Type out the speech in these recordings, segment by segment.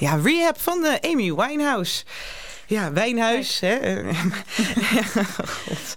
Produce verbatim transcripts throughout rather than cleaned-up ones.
Ja, Rehab van de Amy Winehouse. Ja, Wijnhuis. Hè? ja, God.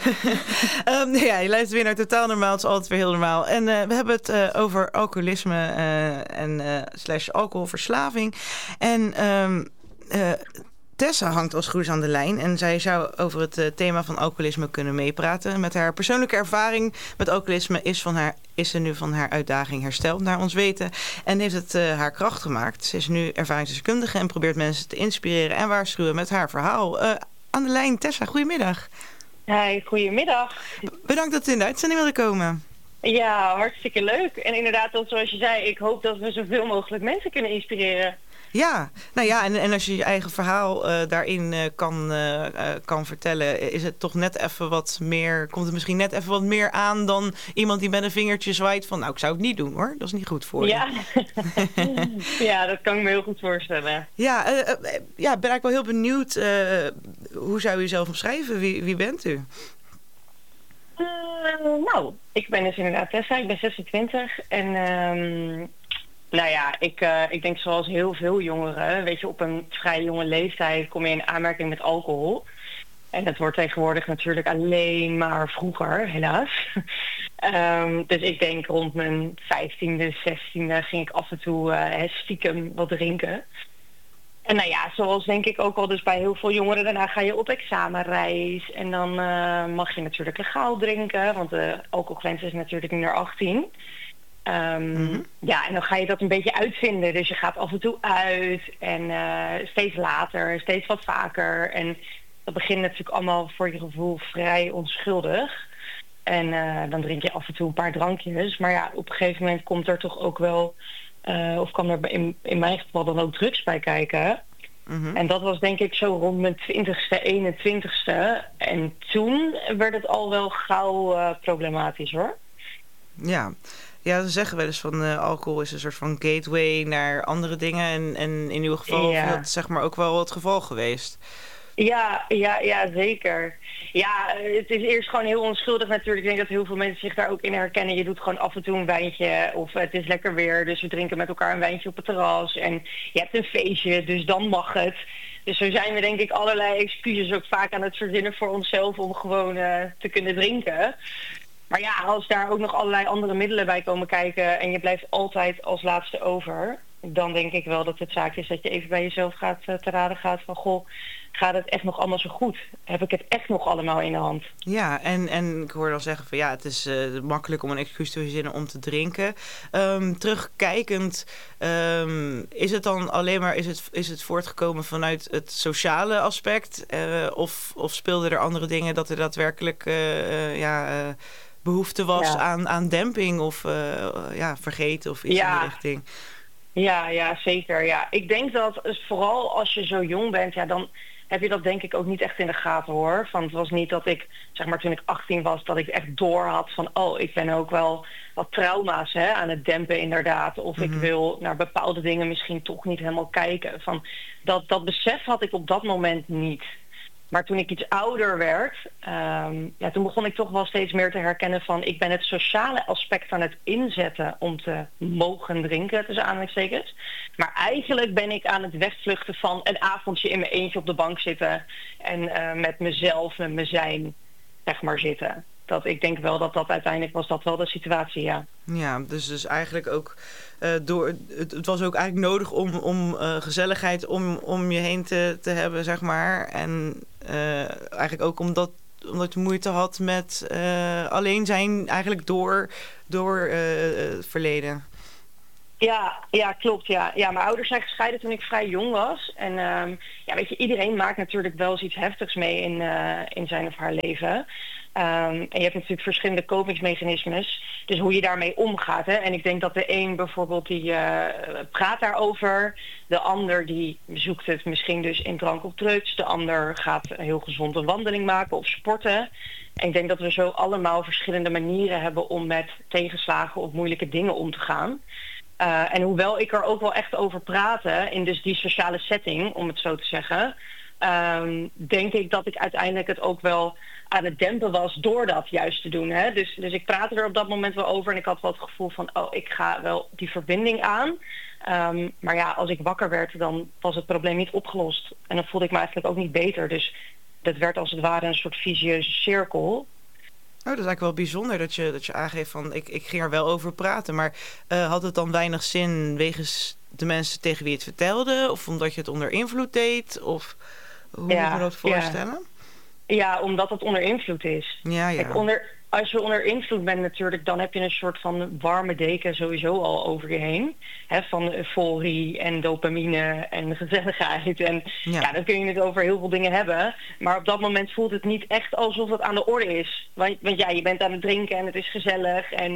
um, ja, je luistert weer naar Totaal Normaal. Het is altijd weer heel normaal. En uh, we hebben het uh, over alcoholisme uh, en uh, slash alcoholverslaving. En um, uh, Tessa hangt als goed is aan de lijn. En zij zou over het uh, thema van alcoholisme kunnen meepraten. Met haar persoonlijke ervaring met alcoholisme is, van haar, is ze nu van haar uitdaging hersteld, naar ons weten. En heeft het uh, haar kracht gemaakt. Ze is nu ervaringsdeskundige en probeert mensen te inspireren en waarschuwen met haar verhaal. Uh, aan de lijn, Tessa, goedemiddag. Hi, goedemiddag. Bedankt dat u in de uitzending wilde komen. Ja, hartstikke leuk. En inderdaad, zoals je zei, ik hoop dat we zoveel mogelijk mensen kunnen inspireren. Ja, nou ja, en, en als je je eigen verhaal uh, daarin uh, kan, uh, uh, kan vertellen, is het toch net even wat meer, komt het misschien net even wat meer aan dan iemand die met een vingertje zwaait van, nou, ik zou het niet doen hoor, dat is niet goed voor je. Ja, ja, dat kan ik me heel goed voorstellen. Ja, uh, uh, ja, ben ik wel heel benieuwd, uh, hoe zou u jezelf omschrijven? Wie, wie bent u? Uh, nou, ik ben dus inderdaad Tessa, ik ben zesentwintig en... Um, Nou ja, ik, uh, ik denk zoals heel veel jongeren, weet je, op een vrij jonge leeftijd kom je in aanmerking met alcohol. En dat wordt tegenwoordig natuurlijk alleen maar vroeger, helaas. um, dus ik denk rond mijn vijftiende, zestiende ging ik af en toe uh, stiekem wat drinken. En nou ja, zoals denk ik ook al dus bij heel veel jongeren, daarna ga je op examenreis. En dan uh, mag je natuurlijk legaal drinken, want de alcoholgrens is natuurlijk nu naar achttien. Um, mm-hmm. Ja, en dan ga je dat een beetje uitvinden. Dus je gaat af en toe uit en uh, steeds later, steeds wat vaker. En dat begint natuurlijk allemaal voor je gevoel vrij onschuldig. En uh, dan drink je af en toe een paar drankjes. Maar ja, op een gegeven moment komt er toch ook wel... Uh, of kan er in, in mijn geval dan ook drugs bij kijken. Mm-hmm. En dat was denk ik zo rond mijn twintigste, eenentwintigste. En toen werd het al wel gauw uh, problematisch hoor. Ja... Ja, ze zeggen wel eens van uh, alcohol is een soort van gateway naar andere dingen. En, en in uw geval ja. is dat zeg maar ook wel het geval geweest. Ja, ja, ja, zeker. Ja, het is eerst gewoon heel onschuldig natuurlijk. Ik denk dat heel veel mensen zich daar ook in herkennen. Je doet gewoon af en toe een wijntje of het is lekker weer. Dus we drinken met elkaar een wijntje op het terras. En je hebt een feestje, dus dan mag het. Dus zo zijn we denk ik allerlei excuses ook vaak aan het verzinnen voor onszelf om gewoon uh, te kunnen drinken. Maar ja, als daar ook nog allerlei andere middelen bij komen kijken en je blijft altijd als laatste over, dan denk ik wel dat het zaak is dat je even bij jezelf gaat uh, te raden gaat van, goh, gaat het echt nog allemaal zo goed? Heb ik het echt nog allemaal in de hand? Ja, en, en ik hoorde al zeggen van ja, het is uh, makkelijk om een excuus te verzinnen om te drinken. Um, terugkijkend, um, is het dan alleen maar, is het, is het voortgekomen vanuit het sociale aspect? Uh, of, of speelden er andere dingen dat er daadwerkelijk uh, uh, ja... Uh, behoefte was ja. aan, aan demping of uh, ja, vergeten of iets ja. in die richting. Ja, ja, zeker. Ja. Ik denk dat vooral als je zo jong bent, ja, dan heb je dat denk ik ook niet echt in de gaten hoor. Van, het was niet dat ik, zeg maar toen ik achttien was, dat ik echt door had van, oh, ik ben ook wel wat trauma's hè, aan het dempen inderdaad. Of mm-hmm. ik wil naar bepaalde dingen misschien toch niet helemaal kijken. Van, dat, dat besef had ik op dat moment niet. Maar toen ik iets ouder werd, um, ja, toen begon ik toch wel steeds meer te herkennen van, ik ben het sociale aspect aan het inzetten om te mogen drinken, tussen aanhalingstekens. Maar eigenlijk ben ik aan het wegvluchten van een avondje in mijn eentje op de bank zitten en uh, met mezelf, met mijn zijn, zeg maar, zitten. Dat, ik denk wel dat dat uiteindelijk was dat wel de situatie, ja. Ja, dus, dus eigenlijk ook uh, door het, het was ook eigenlijk nodig om, om uh, gezelligheid om, om je heen te, te hebben, zeg maar. En uh, eigenlijk ook omdat, omdat je moeite had met uh, alleen zijn eigenlijk door, door uh, het verleden. Ja, ja, klopt. Ja. Ja, mijn ouders zijn gescheiden toen ik vrij jong was. En um, ja, weet je, iedereen maakt natuurlijk wel eens iets heftigs mee in, uh, in zijn of haar leven. Um, en je hebt natuurlijk verschillende kopingsmechanismes. Dus hoe je daarmee omgaat. Hè? En ik denk dat de een bijvoorbeeld die uh, praat daarover. De ander die zoekt het misschien dus in drank of drugs. De ander gaat heel gezond een wandeling maken of sporten. En ik denk dat we zo allemaal verschillende manieren hebben om met tegenslagen of moeilijke dingen om te gaan. Uh, en hoewel ik er ook wel echt over praatte in dus die sociale setting, om het zo te zeggen, um, denk ik dat ik uiteindelijk het ook wel aan het dempen was door dat juist te doen. Hè? Dus, dus ik praatte er op dat moment wel over en ik had wel het gevoel van, oh, ik ga wel die verbinding aan. Um, maar ja, als ik wakker werd, dan was het probleem niet opgelost. En dan voelde ik me eigenlijk ook niet beter. Dus dat werd als het ware een soort visieuze cirkel. Oh, dat is eigenlijk wel bijzonder dat je, dat je aangeeft van, ik, ik ging er wel over praten. Maar uh, had het dan weinig zin wegens de mensen tegen wie je het vertelde? Of omdat je het onder invloed deed? Of hoe ja, moet je dat voorstellen? Ja. ja, omdat het onder invloed is. Ja, ja. Kijk, onder, als je onder invloed bent natuurlijk, dan heb je een soort van warme deken sowieso al over je heen. Hè, van euforie en dopamine en gezelligheid. En ja. ja, dan kun je het over heel veel dingen hebben. Maar op dat moment voelt het niet echt alsof het aan de orde is. Want, want ja, je bent aan het drinken en het is gezellig. En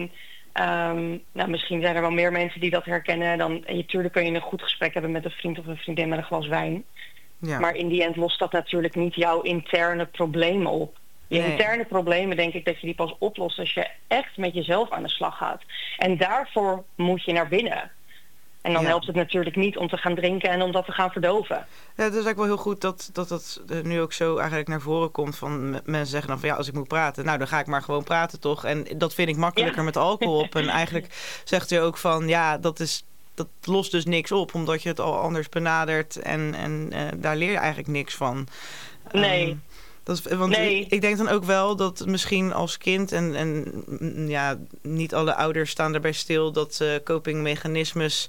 um, nou, misschien zijn er wel meer mensen die dat herkennen. Dan, en natuurlijk kun je een goed gesprek hebben met een vriend of een vriendin met een glas wijn. Ja. Maar in die end lost dat natuurlijk niet jouw interne problemen op. Je nee. interne problemen denk ik dat je die pas oplost als je echt met jezelf aan de slag gaat. En daarvoor moet je naar binnen. En dan ja. helpt het natuurlijk niet om te gaan drinken en om dat te gaan verdoven. Ja, het is eigenlijk wel heel goed dat dat, dat nu ook zo eigenlijk naar voren komt. Van mensen zeggen dan van ja, als ik moet praten, nou dan ga ik maar gewoon praten toch. En dat vind ik makkelijker ja. met alcohol op. En eigenlijk zegt u ook van ja, dat is... dat lost dus niks op, omdat je het al anders benadert en, en uh, daar leer je eigenlijk niks van. Nee. Um, dat is, want nee. ik, ik denk dan ook wel dat misschien als kind, en, en ja, niet alle ouders staan erbij stil, dat uh, copingmechanismes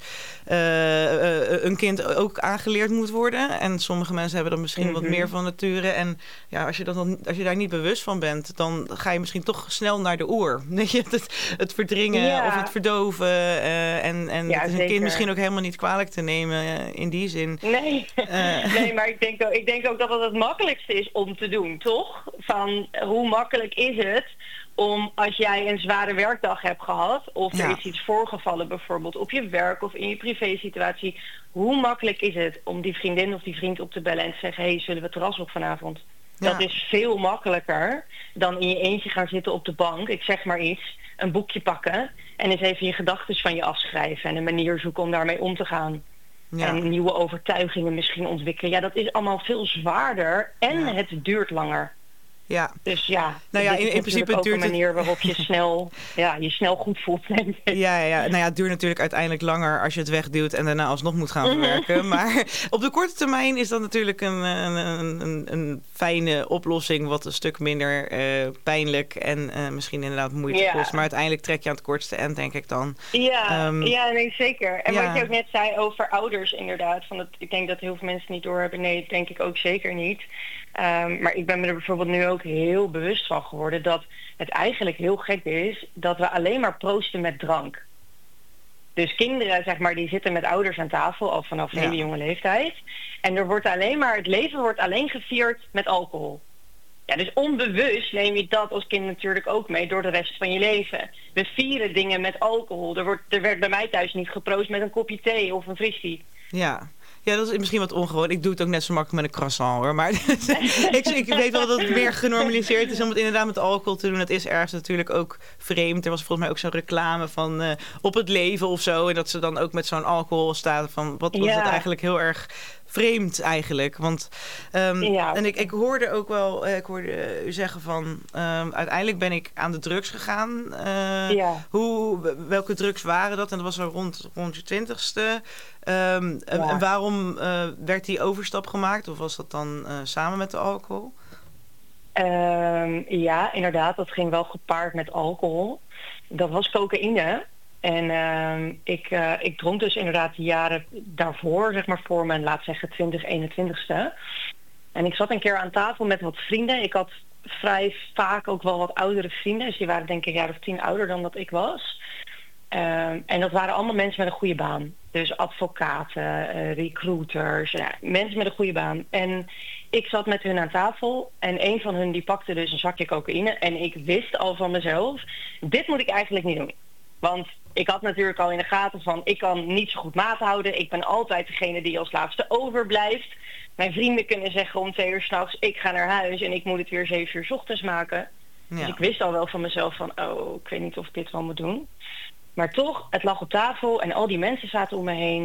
uh, uh, een kind ook aangeleerd moet worden. En sommige mensen hebben dat misschien mm-hmm. wat meer van nature. En ja, als je, dat dan, als je daar niet bewust van bent, dan ga je misschien toch snel naar de oer. het, het verdringen ja. of het verdoven. Uh, en en ja, het is een zeker. kind misschien ook helemaal niet kwalijk te nemen uh, in die zin. Nee, uh, nee maar ik denk, ook, ik denk ook dat het het makkelijkste is om te doen. Toch? Van hoe makkelijk is het om als jij een zware werkdag hebt gehad of er ja. is iets voorgevallen bijvoorbeeld op je werk of in je privésituatie, hoe makkelijk is het om die vriendin of die vriend op te bellen en te zeggen, hey, zullen we terras op vanavond? Ja. Dat is veel makkelijker dan in je eentje gaan zitten op de bank, ik zeg maar iets, een boekje pakken en eens even je gedachten van je afschrijven en een manier zoeken om daarmee om te gaan. Ja. En nieuwe overtuigingen misschien ontwikkelen. Ja, dat is allemaal veel zwaarder en ja. het duurt langer. Ja. Dus ja, nou ja, in, in principe ook duurt een manier waarop je snel, ja, je snel goed voelt, denk ik. Ja, ja, nou ja, het duurt natuurlijk uiteindelijk langer als je het wegduwt en daarna alsnog moet gaan verwerken. Maar op de korte termijn is dat natuurlijk een, een, een, een fijne oplossing, wat een stuk minder uh, pijnlijk en uh, misschien inderdaad moeite ja. kost. Maar uiteindelijk trek je aan het kortste eind, denk ik dan. Ja, um, ja nee, zeker. En ja. wat je ook net zei over ouders, inderdaad. Van het, ik denk dat heel veel mensen niet doorhebben. Nee, dat denk ik ook zeker niet. Um, maar ik ben me er bijvoorbeeld nu ook heel bewust van geworden dat het eigenlijk heel gek is dat we alleen maar proosten met drank. Dus kinderen, zeg maar, die zitten met ouders aan tafel al vanaf een ja. hele jonge leeftijd. En er wordt alleen maar, het leven wordt alleen gevierd met alcohol. Ja, dus onbewust neem je dat als kind natuurlijk ook mee door de rest van je leven. We vieren dingen met alcohol. Er, wordt, er werd bij mij thuis niet geproost met een kopje thee of een fristie. Ja. Ja, dat is misschien wat ongewoon. Ik doe het ook net zo makkelijk met een croissant, hoor. Maar ik, ik weet wel dat het meer genormaliseerd is om het inderdaad met alcohol te doen. Het is ergens natuurlijk ook vreemd. Er was volgens mij ook zo'n reclame van uh, op het leven of zo. En dat ze dan ook met zo'n alcohol staan van wat was ja. het eigenlijk heel erg vreemd eigenlijk. Want um, ja. en ik, ik hoorde ook wel, ik hoorde u zeggen van um, uiteindelijk ben ik aan de drugs gegaan. Uh, ja. Hoe, welke drugs waren dat? En dat was al rond, rond je twintigste. Um, ja. En waarom uh, werd die overstap gemaakt? Of was dat dan uh, samen met de alcohol? Um, ja, inderdaad. Dat ging wel gepaard met alcohol. Dat was cocaïne. En uh, ik, uh, ik dronk dus inderdaad de jaren daarvoor, zeg maar voor mijn, laat zeggen, twintig, eenentwintigste. En ik zat een keer aan tafel met wat vrienden. Ik had vrij vaak ook wel wat oudere vrienden. Dus die waren denk ik een jaar of tien ouder dan dat ik was. Uh, en dat waren allemaal mensen met een goede baan. Dus advocaten, uh, recruiters, ja, mensen met een goede baan. En ik zat met hun aan tafel en een van hun die pakte dus een zakje cocaïne. En ik wist al van mezelf, dit moet ik eigenlijk niet doen. Want ik had natuurlijk al in de gaten van, ik kan niet zo goed maat houden. Ik ben altijd degene die als laatste overblijft. Mijn vrienden kunnen zeggen om twee uur 's nachts, ik ga naar huis en ik moet het weer zeven uur 's ochtends maken. Ja. Dus ik wist al wel van mezelf van, oh, ik weet niet of ik dit wel moet doen. Maar toch, het lag op tafel en al die mensen zaten om me heen.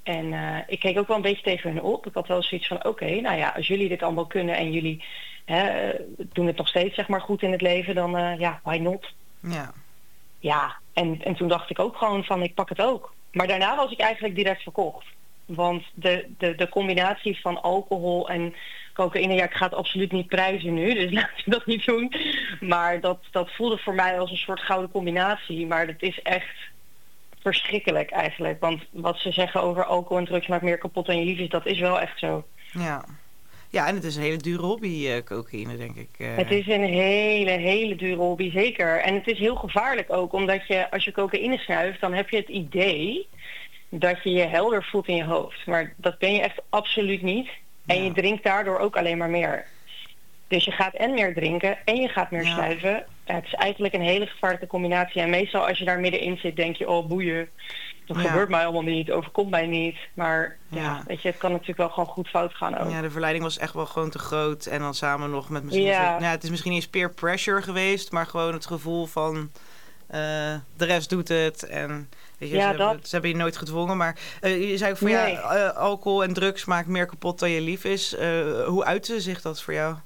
En uh, ik keek ook wel een beetje tegen hun op. Ik had wel zoiets van, oké, okay, nou ja, als jullie dit allemaal kunnen en jullie hè, doen het nog steeds zeg maar goed in het leven, dan uh, ja, why not? Ja. Ja, en, en toen dacht ik ook gewoon van, ik pak het ook. Maar daarna was ik eigenlijk direct verkocht. Want de, de, de combinatie van alcohol en cocaïne, ja, ik ga het absoluut niet prijzen nu, dus laten we dat niet doen. Maar dat, dat voelde voor mij als een soort gouden combinatie. Maar dat is echt verschrikkelijk eigenlijk. Want wat ze zeggen over alcohol en drugs maakt meer kapot dan je lief is, dat is wel echt zo. Ja. Ja, en het is een hele dure hobby, uh, cocaïne, denk ik. Uh... Het is een hele, hele dure hobby, zeker. En het is heel gevaarlijk ook, omdat je, als je cocaïne snuift, dan heb je het idee dat je je helder voelt in je hoofd. Maar dat ben je echt absoluut niet. En ja. je drinkt daardoor ook alleen maar meer. Dus je gaat en meer drinken en je gaat meer ja. snuiven. Het is eigenlijk een hele gevaarlijke combinatie. En meestal als je daar middenin zit, denk je, oh boeien. Dat ja. gebeurt mij allemaal niet, overkomt mij niet. Maar ja. ja, weet je, het kan natuurlijk wel gewoon goed fout gaan ook. Ja, de verleiding was echt wel gewoon te groot. En dan samen nog met misschien... Ja. Soort, nou, het is misschien niet eens peer pressure geweest, maar gewoon het gevoel van uh, de rest doet het. En weet je, ja, ze, dat... hebben, ze hebben je nooit gedwongen. Maar uh, je zei ook van nee. ja, uh, alcohol en drugs maakt meer kapot dan je lief is. Uh, hoe uitte zich dat voor jou?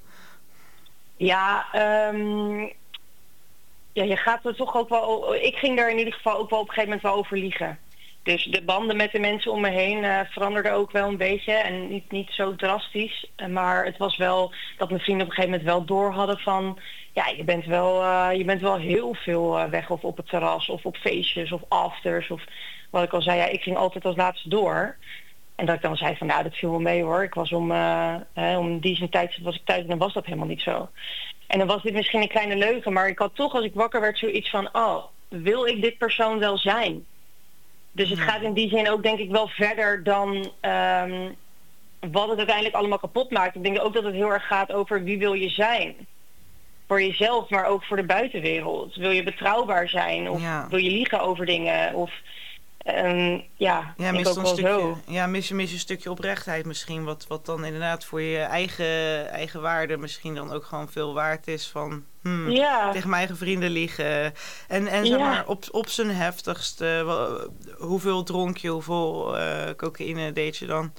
Ja, um... ja, je gaat er toch ook wel... Ik ging daar in ieder geval ook wel op een gegeven moment wel over liegen. Dus de banden met de mensen om me heen uh, veranderden ook wel een beetje. En niet, niet zo drastisch. Maar het was wel dat mijn vrienden op een gegeven moment wel door hadden van... Ja, je bent wel, uh, je bent wel heel veel uh, weg of op het terras of op feestjes of afters. Of wat ik al zei, ja, ik ging altijd als laatste door. En dat ik dan zei van, nou, dat viel wel mee hoor. Ik was om, uh, uh, om die tijd was ik thuis en dan was dat helemaal niet zo. En dan was dit misschien een kleine leugen. Maar ik had toch, als ik wakker werd, zoiets van... Oh, wil ik dit persoon wel zijn? Dus het gaat in die zin ook denk ik wel verder dan um, wat het uiteindelijk allemaal kapot maakt. Ik denk ook dat het heel erg gaat over wie wil je zijn. Voor jezelf, maar ook voor de buitenwereld. Wil je betrouwbaar zijn? Of ja. wil je liegen over dingen? Of um, ja, ja, ik mis ook een wel stukje, zo. Ja, mis je, mis je een stukje oprechtheid misschien. Wat, wat dan inderdaad voor je eigen, eigen waarde misschien dan ook gewoon veel waard is van... Hmm, ja. tegen mijn eigen vrienden liegen. En, en zeg ja. maar, op, op zijn heftigste, hoeveel dronk je, hoeveel uh, cocaïne deed je dan?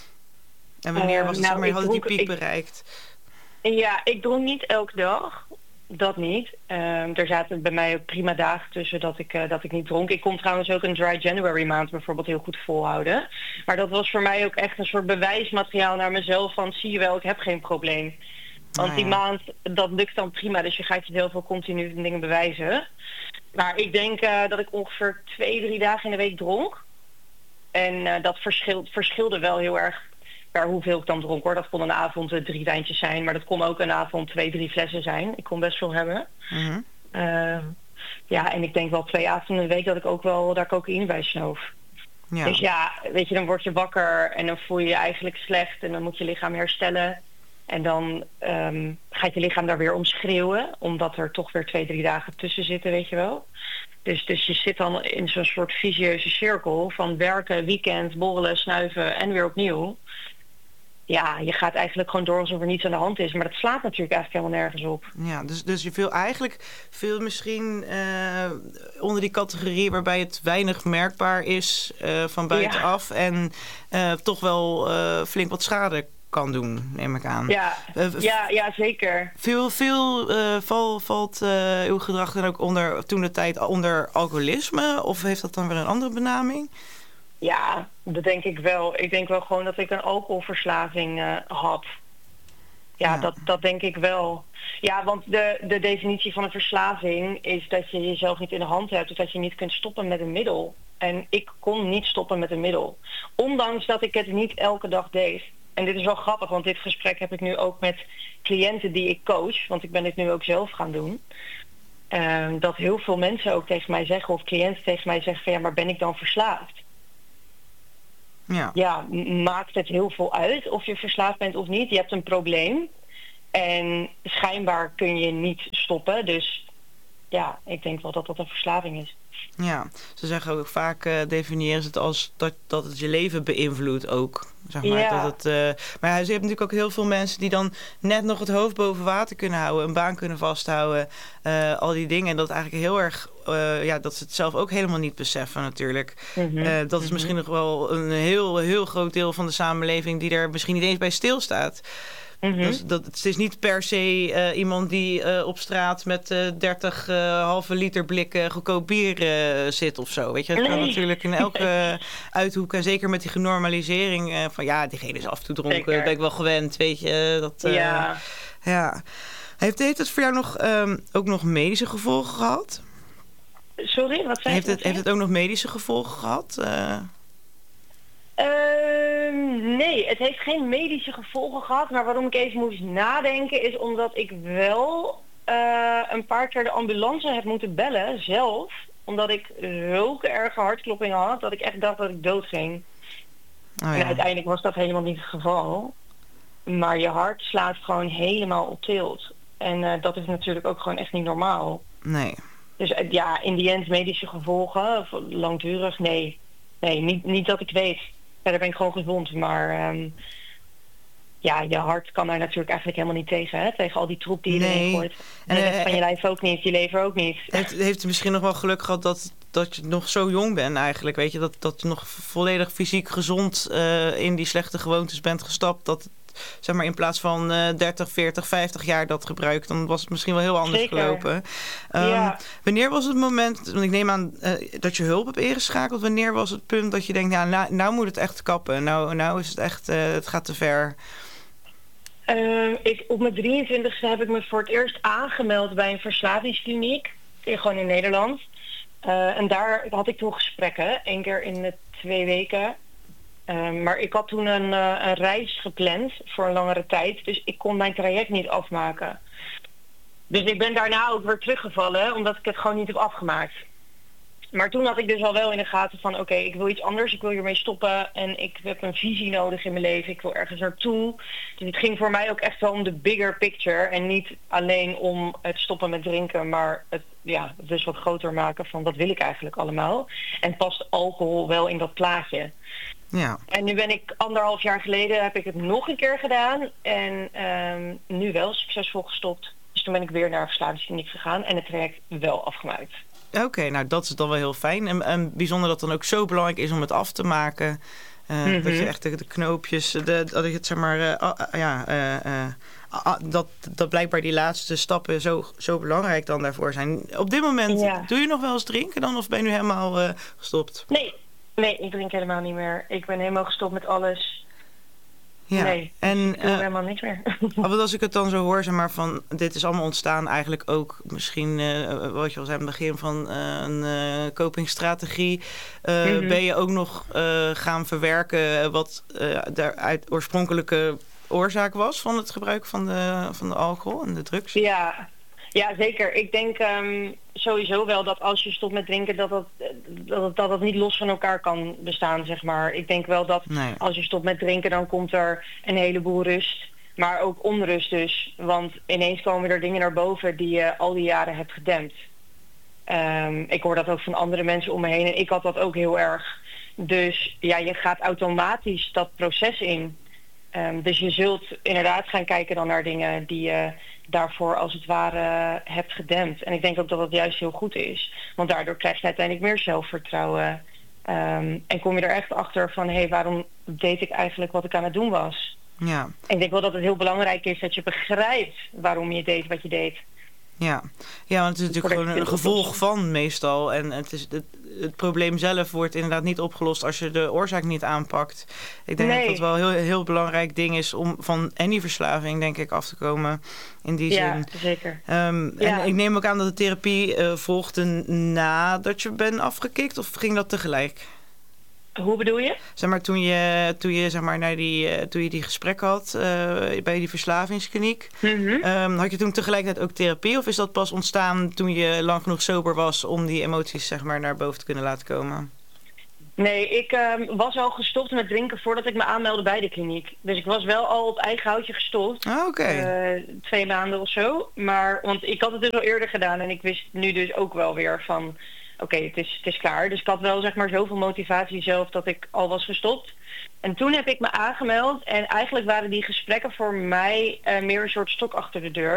En wanneer was het, uh, nou, zeg maar, had dronk, die piek ik, bereikt? Ja, ik dronk niet elke dag. Dat niet. Um, er zaten bij mij ook prima dagen tussen dat ik, uh, dat ik niet dronk. Ik kon trouwens ook een dry January maand bijvoorbeeld heel goed volhouden. Maar dat was voor mij ook echt een soort bewijsmateriaal naar mezelf van... zie je wel, ik heb geen probleem. Want ah, ja. die maand, dat lukt dan prima. Dus je gaat jezelf wel continu dingen bewijzen. Maar ik denk uh, dat ik ongeveer twee, drie dagen in de week dronk. En uh, dat verschil, verschilde wel heel erg per hoeveel ik dan dronk hoor. Dat kon een avond uh, drie wijntjes zijn. Maar dat kon ook een avond twee, drie flessen zijn. Ik kon best veel hebben. Mm-hmm. Uh, ja, en ik denk wel twee avonden in de week dat ik ook wel daar cocaïne bij snoof. Ja. Dus ja, weet je, dan word je wakker en dan voel je je eigenlijk slecht. En dan moet je lichaam herstellen. En dan um, gaat je lichaam daar weer om schreeuwen. Omdat er toch weer twee, drie dagen tussen zitten, weet je wel. Dus, dus je zit dan in zo'n soort visieuze cirkel van werken, weekend, borrelen, snuiven en weer opnieuw. Ja, je gaat eigenlijk gewoon door alsof er niets aan de hand is. Maar dat slaat natuurlijk eigenlijk helemaal nergens op. Ja, dus, dus je viel eigenlijk veel misschien uh, onder die categorie waarbij het weinig merkbaar is uh, van buitenaf. Ja. En uh, toch wel uh, flink wat schade kan doen, neem ik aan. Ja, uh, ja, ja zeker. Veel, veel uh, val, valt uh, uw gedrag dan ook onder toen de tijd onder alcoholisme? Of heeft dat dan weer een andere benaming? Ja, dat denk ik wel. Ik denk wel gewoon dat ik een alcoholverslaving uh, had. Ja, ja. Dat, dat denk ik wel. Ja, want de, de definitie van een verslaving is dat je jezelf niet in de hand hebt. Of dat je niet kunt stoppen met een middel. En ik kon niet stoppen met een middel. Ondanks dat ik het niet elke dag deed. En dit is wel grappig, want dit gesprek heb ik nu ook met cliënten die ik coach. Want ik ben dit nu ook zelf gaan doen. Uh, dat heel veel mensen ook tegen mij zeggen, of cliënten tegen mij zeggen van ja, maar ben ik dan verslaafd? Ja. ja, maakt het heel veel uit of je verslaafd bent of niet. Je hebt een probleem en schijnbaar kun je niet stoppen. Dus ja, ik denk wel dat dat een verslaving is. Ja, ze zeggen ook vaak, uh, definiëren ze het als dat, dat het je leven beïnvloedt ook. Zeg maar, ja. dat het, uh, maar ja, je hebt natuurlijk ook heel veel mensen die dan net nog het hoofd boven water kunnen houden, een baan kunnen vasthouden, uh, al die dingen. En dat het eigenlijk heel erg uh, ja, dat ze het zelf ook helemaal niet beseffen natuurlijk. Mm-hmm. Uh, dat is Mm-hmm. misschien nog wel een heel, heel groot deel van de samenleving die er misschien niet eens bij stilstaat. Mm-hmm. Dus dat, het is niet per se uh, iemand die uh, op straat met uh, dertig uh, halve liter blikken goedkoop bier uh, zit of zo. Weet je, het kan Nee. natuurlijk in elke uithoek. En zeker met die genormalisering uh, van ja, diegene is af en toe dronken. Zeker. Dat ben ik wel gewend, weet je. Dat, uh, Ja. ja. Heeft, heeft het voor jou nog, um, ook nog medische gevolgen gehad? Sorry, wat zei heeft je? het, heeft het ook nog medische gevolgen gehad? Uh... Uh, nee, het heeft geen medische gevolgen gehad. Maar waarom ik even moest nadenken is omdat ik wel uh, een paar keer de ambulance heb moeten bellen zelf. Omdat ik zulke erge hartkloppingen had dat ik echt dacht dat ik doodging. Oh, ja. En uiteindelijk was dat helemaal niet het geval. Maar je hart slaat gewoon helemaal op tilt. En uh, dat is natuurlijk ook gewoon echt niet normaal. Nee. Dus uh, ja, in die end medische gevolgen, langdurig, nee. Nee, niet, niet dat ik weet. Verder ben ik gewoon gezond, maar um, ja, je hart kan daar natuurlijk eigenlijk helemaal niet tegen, hè? Tegen al die troep die je nee. erin gooit. En de rest van je lijf ook niet, je lever ook niet. Heeft, heeft u misschien nog wel geluk gehad dat, dat je nog zo jong bent eigenlijk, weet je? Dat, dat je nog volledig fysiek gezond uh, in die slechte gewoontes bent gestapt. Dat, zeg maar, in plaats van uh, dertig, veertig, vijftig jaar dat gebruikt, dan was het misschien wel heel anders Zeker. gelopen. Um, ja. Wanneer was het moment, want ik neem aan uh, dat je hulp hebt ingeschakeld, wanneer was het punt dat je denkt, ja, nou, nou moet het echt kappen, nou, nou is het echt, uh, het gaat te ver? Uh, ik, op mijn drieëntwintigste heb ik me voor het eerst aangemeld bij een verslavingskliniek, gewoon in Nederland. Uh, en daar had ik toen gesprekken, één keer in de twee weken. Uh, maar ik had toen een, uh, een reis gepland voor een langere tijd. Dus ik kon mijn traject niet afmaken. Dus ik ben daarna ook weer teruggevallen, omdat ik het gewoon niet heb afgemaakt. Maar toen had ik dus al wel in de gaten van, oké, okay, ik wil iets anders. Ik wil hiermee stoppen en ik heb een visie nodig in mijn leven. Ik wil ergens naartoe. Dus het ging voor mij ook echt wel om de bigger picture. En niet alleen om het stoppen met drinken, maar het, ja, het dus wat groter maken van wat wil ik eigenlijk allemaal. En past alcohol wel in dat plaatje. Ja. En nu ben ik anderhalf jaar geleden, heb ik het nog een keer gedaan. En um, nu wel succesvol gestopt. Dus toen ben ik weer naar een verslavingskliniek gegaan en het traject wel afgemaakt. Oké, okay, nou dat is dan wel heel fijn. En, en bijzonder dat het dan ook zo belangrijk is om het af te maken. Uh, mm-hmm. Dat je echt de, de knoopjes, de, dat ik het zeg maar, uh, uh, ja, uh, uh, uh, dat, dat blijkbaar die laatste stappen zo, zo belangrijk dan daarvoor zijn. Op dit moment, ja. Doe je nog wel eens drinken dan of ben je nu helemaal uh, gestopt? Nee, nee, ik drink helemaal niet meer. Ik ben helemaal gestopt met alles. Ja. Nee, en, ik doe uh, helemaal niks meer. Want als ik het dan zo hoor, zeg maar, van dit is allemaal ontstaan eigenlijk ook misschien, uh, wat je al zei aan het begin van uh, een uh, copingstrategie. Uh, mm-hmm. Ben je ook nog uh, gaan verwerken wat uh, daaruit oorspronkelijke oorzaak was van het gebruik van de, van de alcohol en de drugs? Ja, ja zeker. Ik denk um, sowieso wel dat als je stopt met drinken, dat dat, dat, dat dat niet los van elkaar kan bestaan, zeg maar. Ik denk wel dat nee. Als je stopt met drinken, dan komt er een heleboel rust. Maar ook onrust dus. Want ineens komen er dingen naar boven die je al die jaren hebt gedempt. Um, ik hoor dat ook van andere mensen om me heen en ik had dat ook heel erg. Dus ja, je gaat automatisch dat proces in. Um, dus je zult inderdaad gaan kijken dan naar dingen die je daarvoor als het ware hebt gedempt. En ik denk ook dat dat juist heel goed is. Want daardoor krijg je uiteindelijk meer zelfvertrouwen. Um, en kom je er echt achter van, hé, hey, waarom deed ik eigenlijk wat ik aan het doen was? Ja. En ik denk wel dat het heel belangrijk is dat je begrijpt waarom je deed wat je deed. Ja, ja, want het is natuurlijk gewoon een gevolg van meestal. En het, is, het, het probleem zelf wordt inderdaad niet opgelost als je de oorzaak niet aanpakt. Ik denk nee. dat dat wel een heel, heel belangrijk ding is om van any verslaving, denk ik, af te komen. In die ja, zin. Zeker. Um, ja. En ik neem ook aan dat de therapie uh, volgde nadat je bent afgekikt, of ging dat tegelijk? Hoe bedoel je? Zeg maar, toen je, toen je, zeg maar, naar die, uh, toen je die gesprekken had uh, bij die verslavingskliniek, mm-hmm. um, had je toen tegelijkertijd ook therapie? Of is dat pas ontstaan toen je lang genoeg sober was om die emoties, zeg maar, naar boven te kunnen laten komen? Nee, ik um, was al gestopt met drinken voordat ik me aanmeldde bij de kliniek. Dus ik was wel al op eigen houtje gestopt. Ah, oké. Okay. Uh, twee maanden of zo. Maar, want ik had het dus al eerder gedaan en ik wist nu dus ook wel weer van, oké, okay, het, is, het is klaar. Dus ik had wel, zeg maar, zoveel motivatie zelf dat ik al was gestopt. En toen heb ik me aangemeld en eigenlijk waren die gesprekken voor mij uh, meer een soort stok achter de deur.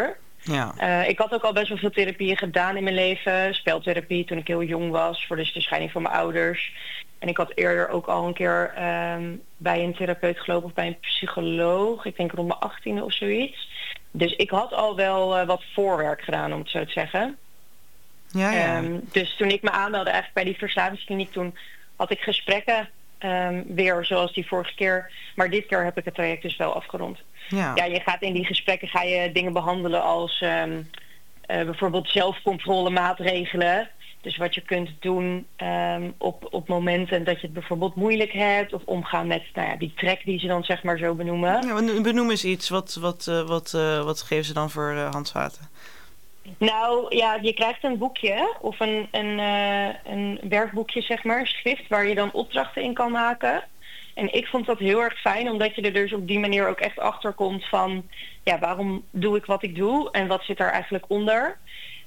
Ja. Uh, ik had ook al best wel veel therapieën gedaan in mijn leven. Speltherapie toen ik heel jong was, voor dus de scheiding van mijn ouders. En ik had eerder ook al een keer um, bij een therapeut gelopen of bij een psycholoog. Ik denk rond mijn achttiende of zoiets. Dus ik had al wel uh, wat voorwerk gedaan, om het zo te zeggen. Ja, ja. Um, dus toen ik me aanmeldde eigenlijk bij die verslavingskliniek, toen had ik gesprekken um, weer zoals die vorige keer. Maar dit keer heb ik het traject dus wel afgerond. Ja. Ja, je gaat in die gesprekken ga je dingen behandelen als um, uh, bijvoorbeeld zelfcontrolemaatregelen. Dus wat je kunt doen um, op, op momenten dat je het bijvoorbeeld moeilijk hebt. Of omgaan met nou ja, die trek die ze dan zeg maar zo benoemen. Ja, benoem eens iets. Wat, wat, uh, wat, uh, wat geven ze dan voor uh, handvaten? Nou ja, je krijgt een boekje of een, een, uh, een werkboekje zeg maar. Een schrift waar je dan opdrachten in kan maken. En ik vond dat heel erg fijn, omdat je er dus op die manier ook echt achter komt van, ja, waarom doe ik wat ik doe en wat zit daar eigenlijk onder.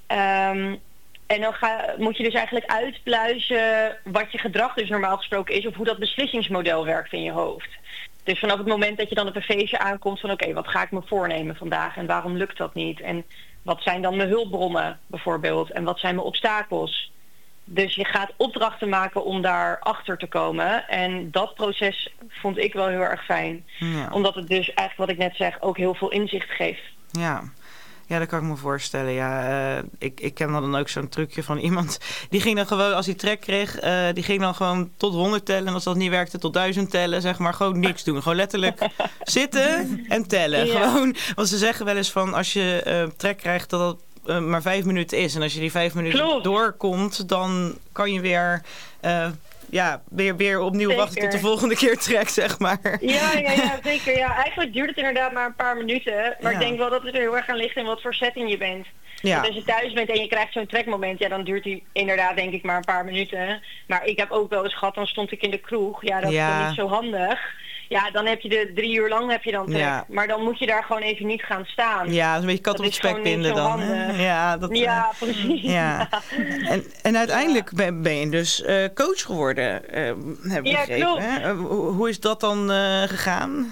Um, en dan ga, moet je dus eigenlijk uitpluizen wat je gedrag dus normaal gesproken is, of hoe dat beslissingsmodel werkt in je hoofd. Dus vanaf het moment dat je dan op een feestje aankomt van, oké, okay, wat ga ik me voornemen vandaag en waarom lukt dat niet? En wat zijn dan mijn hulpbronnen bijvoorbeeld en wat zijn mijn obstakels? Dus je gaat opdrachten maken om daar achter te komen. En dat proces vond ik wel heel erg fijn. Ja. Omdat het dus eigenlijk, wat ik net zeg, ook heel veel inzicht geeft. Ja, ja dat kan ik me voorstellen. Ja, uh, ik, ik ken dan ook zo'n trucje van iemand. Die ging dan gewoon, als hij trek kreeg, uh, die ging dan gewoon tot honderd tellen. En als dat niet werkte, tot duizend tellen. Zeg maar, gewoon niks doen. Gewoon letterlijk zitten en tellen. Ja. Gewoon, want ze zeggen wel eens van, als je uh, trek krijgt, dat dat Uh, maar vijf minuten is. En als je die vijf minuten Klopt. doorkomt, dan kan je weer, uh, ja, weer, weer opnieuw zeker. wachten tot de volgende keer trek, zeg maar. Ja, ja, ja, zeker. Ja, eigenlijk duurt het inderdaad maar een paar minuten. Maar ja. ik denk wel dat het er heel erg aan ligt in wat voor setting je bent. Ja. Want als je thuis bent en je krijgt zo'n trekmoment, ja, dan duurt die inderdaad denk ik maar een paar minuten. Maar ik heb ook wel eens gehad, dan stond ik in de kroeg. Ja, dat ja. is dan niet zo handig. Ja, dan heb je de drie uur lang heb je dan trek. Ja. Maar dan moet je daar gewoon even niet gaan staan. Ja, dat is een beetje kat op het spek binden dan. Ja, dat, ja, precies. Ja. En, en uiteindelijk ja. ben je dus uh, coach geworden, uh, heb ik ja, begrepen. Klopt. Hè? Uh, hoe is dat dan uh, gegaan?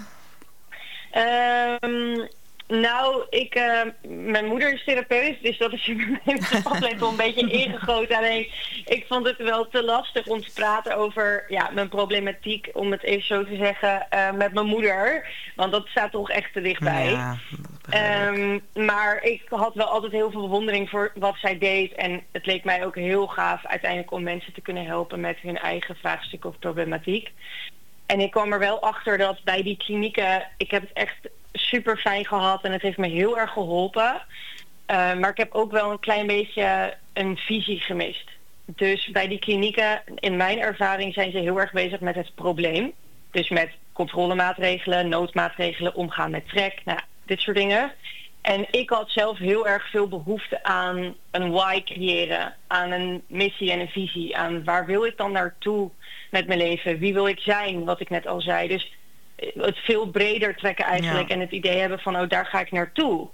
Um, Nou, ik, uh, mijn moeder is therapeut, dus dat is in mijn paplepel een beetje ingegoten. Alleen, ik vond het wel te lastig om te praten over ja, mijn problematiek, om het even zo te zeggen, uh, met mijn moeder. Want dat staat toch echt te dichtbij. Ja, um, maar ik had wel altijd heel veel bewondering voor wat zij deed. En het leek mij ook heel gaaf uiteindelijk om mensen te kunnen helpen met hun eigen vraagstuk of problematiek. En ik kwam er wel achter dat bij die klinieken, ik heb het echt super fijn gehad en het heeft me heel erg geholpen. Uh, maar ik heb ook wel een klein beetje een visie gemist. Dus bij die klinieken, in mijn ervaring, zijn ze heel erg bezig met het probleem. Dus met controlemaatregelen, noodmaatregelen, omgaan met trek, nou, dit soort dingen. En ik had zelf heel erg veel behoefte aan een why creëren, aan een missie en een visie, aan waar wil ik dan naartoe met mijn leven, wie wil ik zijn, wat ik net al zei. Dus het veel breder trekken eigenlijk ja. en het idee hebben van, oh, daar ga ik naartoe.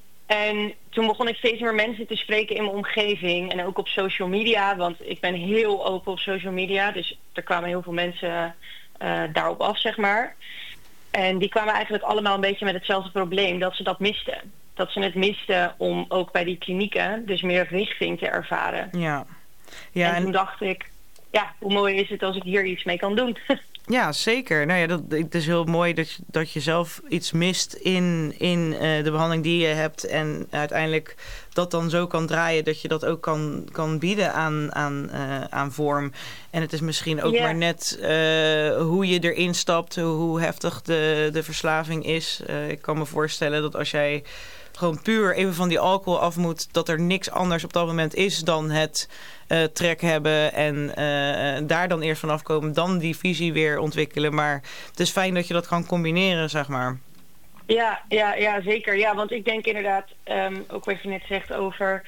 En toen begon ik steeds meer mensen te spreken in mijn omgeving en ook op social media, want ik ben heel open op social media, dus er kwamen heel veel mensen uh, daarop af, zeg maar. En die kwamen eigenlijk allemaal een beetje met hetzelfde probleem, dat ze dat misten. Dat ze het misten om ook bij die klinieken dus meer richting te ervaren. Ja. Ja, en, en toen dacht ik, ja, hoe mooi is het als ik hier iets mee kan doen? Ja, zeker. Nou ja, dat, het is heel mooi dat je, dat je zelf iets mist in, in uh, de behandeling die je hebt. En uiteindelijk dat dan zo kan draaien dat je dat ook kan, kan bieden aan, aan, uh, aan vorm. En het is misschien ook yeah. maar net uh, hoe je erin stapt, hoe heftig de, de verslaving is. Uh, ik kan me voorstellen dat als jij gewoon puur even van die alcohol af moet, dat er niks anders op dat moment is dan het uh, trek hebben en uh, daar dan eerst vanaf komen, dan die visie weer ontwikkelen. Maar het is fijn dat je dat kan combineren, zeg maar. Ja, ja, ja, zeker. Ja, want ik denk inderdaad, um, ook wat je net zegt over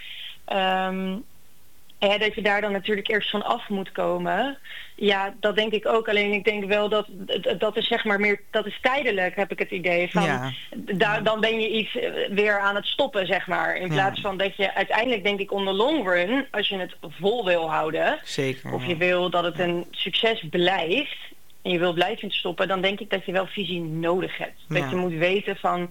um, ja, dat je daar dan natuurlijk eerst van af moet komen. Ja, dat denk ik ook. Alleen ik denk wel dat dat is zeg maar meer, dat is tijdelijk, heb ik het idee. Van, ja. da, dan ben je iets weer aan het stoppen, zeg maar. In plaats ja. van dat je uiteindelijk, denk ik, on the long run, als je het vol wil houden, zeker, of je wil dat het ja. een succes blijft en je wil blijven stoppen, dan denk ik dat je wel visie nodig hebt. Ja. Dat je moet weten van,